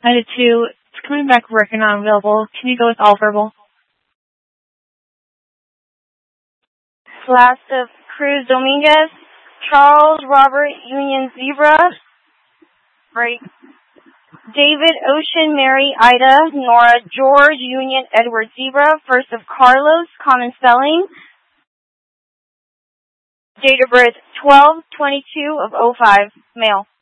I did too. It's coming back working on available. Can you go with all verbal? Last of Cruz Dominguez, Charles Robert Union Zebra, break. David Ocean Mary Ida Nora George Union Edward Zebra, first of Carlos, common spelling. Date of birth 12/22/05, male.